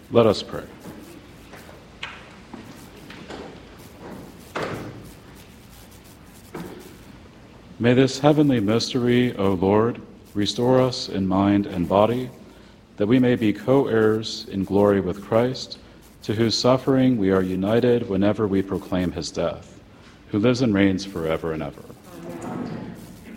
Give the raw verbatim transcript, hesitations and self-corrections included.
Let us pray. May this heavenly mystery, O Lord, restore us in mind and body, that we may be co-heirs in glory with Christ, to whose suffering we are united whenever we proclaim his death, who lives and reigns forever and ever.